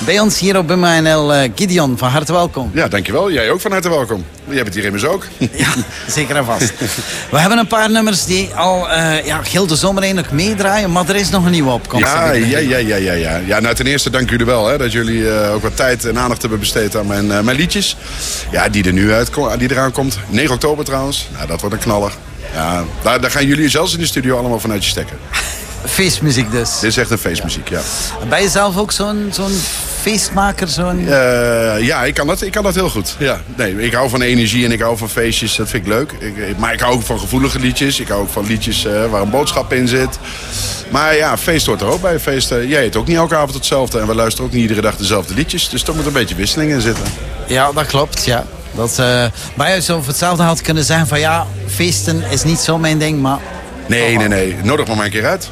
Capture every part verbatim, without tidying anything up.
Bij ons hier op B M A N L, uh, Gideon, van harte welkom. Ja, dankjewel. Jij ook van harte welkom. Jij bent hier immers ook. Ja, zeker en vast. We hebben een paar nummers die al uh, ja, heel de zomer heen nog meedraaien, maar er is nog een nieuwe opkomst. Ja, ja, ja, ja, ja, ja. Ja, nou, ten eerste dank jullie wel hè, dat jullie uh, ook wat tijd en aandacht hebben besteed aan mijn, uh, mijn liedjes. Ja, die er nu uit, die eraan komt. negen oktober trouwens. Nou, dat wordt een knaller. Ja, daar, daar gaan jullie zelfs in de studio allemaal vanuit je stekken. Feestmuziek dus. Dit is echt een feestmuziek, ja. ja. Ben je zelf ook zo'n zo'n feestmaker? Zo'n... Uh, ja, ik kan, dat, ik kan dat heel goed. Ja. Nee, ik hou van energie en ik hou van feestjes. Dat vind ik leuk. Ik, maar ik hou ook van gevoelige liedjes. Ik hou ook van liedjes uh, waar een boodschap in zit. Maar ja, feest hoort er ook bij. Feesten, jij eet ook niet elke avond hetzelfde. En we luisteren ook niet iedere dag dezelfde liedjes. Dus er moet een beetje wisseling in zitten. Ja, dat klopt, ja. Dat, uh, maar je zou hetzelfde had kunnen zeggen van ja, feesten is niet zo mijn ding, maar... Nee, nee, nee. Nodig me maar een keer uit.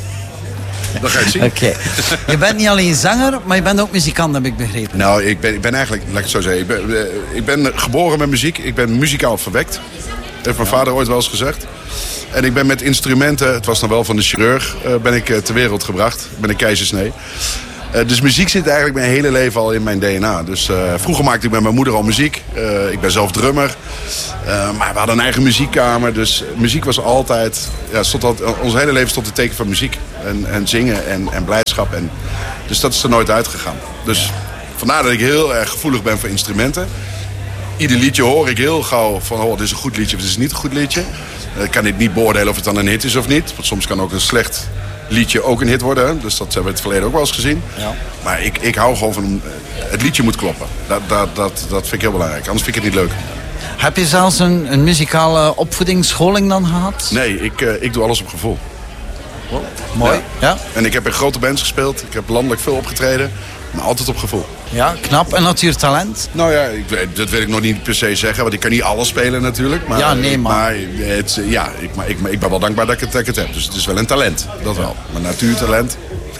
Dan ga je het zien. Oké. Okay. Je bent niet alleen zanger, maar je bent ook muzikant, heb ik begrepen. Nou, ik ben, ik ben eigenlijk, laat ik het zo zeggen, ik ben, ik ben geboren met muziek. Ik ben muzikaal verwekt. Dat heeft mijn ja. vader ooit wel eens gezegd. En ik ben met instrumenten, het was dan wel van de chirurg, uh, ben ik uh, ter wereld gebracht. Met een keizersnee. Uh, dus muziek zit eigenlijk mijn hele leven al in mijn D N A. Dus uh, vroeger maakte ik met mijn moeder al muziek. Uh, ik ben zelf drummer. Uh, maar we hadden een eigen muziekkamer. Dus muziek was altijd... Ja, stond altijd ons hele leven stond het teken van muziek. En, en zingen en, en blijdschap. En, dus dat is er nooit uitgegaan. Dus vandaar dat ik heel erg gevoelig ben voor instrumenten. Ieder liedje hoor ik heel gauw van... Oh, dit is een goed liedje of dit is niet een goed liedje. Uh, ik kan dit niet beoordelen of het dan een hit is of niet. Want soms kan ook een slecht... liedje ook een hit worden. Hè? Dus dat hebben we in het verleden ook wel eens gezien. Ja. Maar ik, ik hou gewoon van... Het liedje moet kloppen. Dat, dat, dat, dat vind ik heel belangrijk. Anders vind ik het niet leuk. Heb je zelfs een, een muzikale opvoedingsscholing dan gehad? Nee, ik, uh, ik doe alles op gevoel. Wow. Mooi. Ja. Ja. En ik heb in grote bands gespeeld. Ik heb landelijk veel opgetreden. Maar altijd op gevoel. Ja, knap. En natuurtalent? Nou ja, ik, dat wil ik nog niet per se zeggen. Want ik kan niet alles spelen natuurlijk. Maar, ja, nee, maar... maar het, ja, ik, maar ik, ik ben wel dankbaar dat ik, het, dat ik het heb. Dus het is wel een talent. Dat wel. Maar natuurtalent...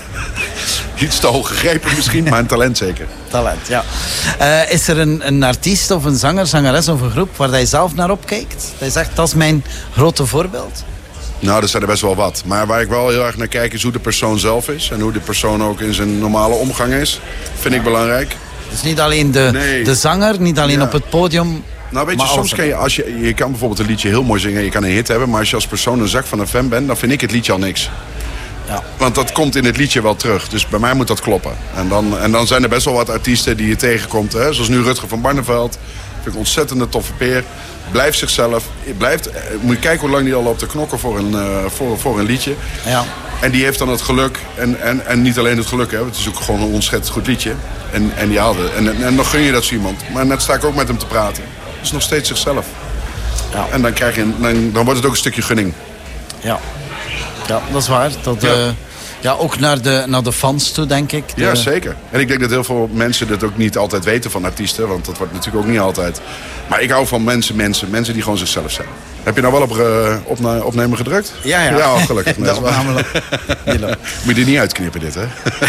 Iets te hoog gegrepen misschien, maar een talent zeker. Talent, ja. Uh, is er een, een artiest of een zanger, zangeres of een groep... waar hij zelf naar opkijkt? Dat hij zegt, dat is mijn grote voorbeeld? Nou, er zijn er best wel wat. Maar waar ik wel heel erg naar kijk is hoe de persoon zelf is. En hoe de persoon ook in zijn normale omgang is. Vind ik belangrijk. Dus niet alleen de, nee. de zanger, niet alleen ja. op het podium... Nou weet je, soms kan je, als je, je kan bijvoorbeeld een liedje heel mooi zingen... je kan een hit hebben, maar als je als persoon een zak van een fan bent... dan vind ik het liedje al niks. Ja. Want dat komt in het liedje wel terug. Dus bij mij moet dat kloppen. En dan, en dan zijn er best wel wat artiesten die je tegenkomt. Hè? Zoals nu Rutger van Barneveld. Vind ik een ontzettende toffe peer. Blijft zichzelf. Blijft, moet je kijken hoe lang die al loopt te knokken voor een, uh, voor, voor een liedje. Ja. En die heeft dan het geluk. En, en, en niet alleen het geluk. Hè? Het is ook gewoon een ontzettend goed liedje. En, en die haalde. En, en, en dan gun je dat zo iemand. Maar net sta ik ook met hem te praten. Het is nog steeds zichzelf. Ja. En dan, krijg je, dan, dan wordt het ook een stukje gunning. Ja. Ja, dat is waar. Dat, ja. Uh, ja, ook naar de, naar de fans toe, denk ik. De... Ja, zeker. En ik denk dat heel veel mensen dat ook niet altijd weten van artiesten. Want dat wordt natuurlijk ook niet altijd. Maar ik hou van mensen, mensen, mensen die gewoon zichzelf zijn. Heb je nou wel op uh, opna- opnemen gedrukt? Ja, ja. Ja, gelukkig. dat opname... Moet je dit niet uitknippen, dit, hè?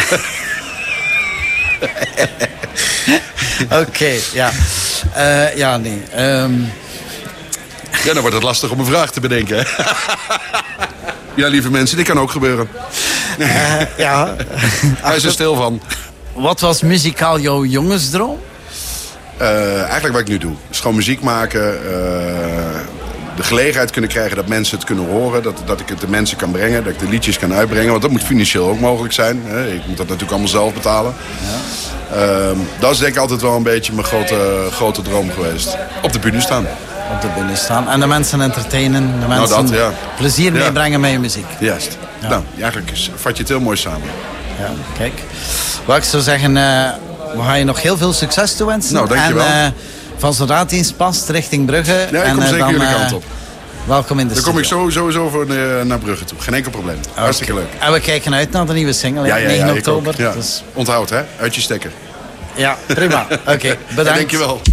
Oké, okay, ja. Uh, ja, nee. Um... Ja, dan wordt het lastig om een vraag te bedenken, hè? Ja, lieve mensen, dit kan ook gebeuren. Uh, ja. Hij is er stil van. Wat was muzikaal jouw jongensdroom? Uh, eigenlijk wat ik nu doe. Is gewoon muziek maken. Uh, de gelegenheid kunnen krijgen dat mensen het kunnen horen. Dat, dat ik het de mensen kan brengen. Dat ik de liedjes kan uitbrengen. Want dat moet financieel ook mogelijk zijn. Hè? Ik moet dat natuurlijk allemaal zelf betalen. Ja. Uh, dat is denk ik altijd wel een beetje mijn grote, grote droom geweest. Op de bühne staan. Op de bühne staan. En de mensen entertainen. De mensen nou dat, ja. plezier ja. meebrengen met je muziek. Juist. Ja. Nou, eigenlijk is, vat je het heel mooi samen. Ja, kijk. Wat ik zou zeggen, uh, we gaan je nog heel veel succes toewensen. Nou, dankjewel. En uh, van zodra het eens past, richting Brugge. Ja, ik en, kom uh, zeker dan, jullie uh, kant op. Welkom in de dan studio. Dan kom ik sowieso voor uh, naar Brugge toe. Geen enkel probleem. Okay. Hartstikke leuk. En we kijken uit naar de nieuwe single, ja, ja, negen ja, oktober. Ja. Dus... Onthoud, hè? Uit je stekker. Ja, prima. Oké, okay, bedankt. Ja, dankjewel.